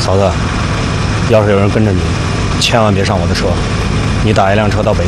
嫂子，要是有人跟着你，千万别上我的车，你打一辆车到北